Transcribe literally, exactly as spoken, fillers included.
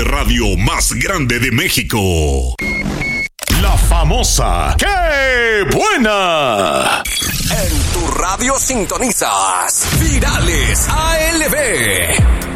de radio más grande de México. La famosa ¡Qué buena! En tu radio sintonizas Virales A L B.